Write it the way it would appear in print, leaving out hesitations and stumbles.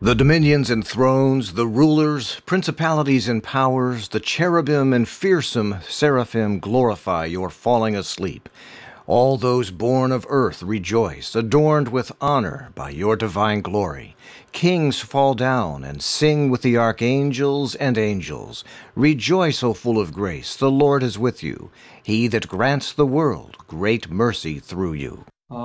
The dominions and thrones, the rulers, principalities and powers, the cherubim and fearsome seraphim glorify your falling asleep. All those born of earth rejoice, adorned with honor by your divine glory. Kings fall down and sing with the archangels and angels. Rejoice, O full of grace, the Lord is with you. He that grants the world great mercy through you.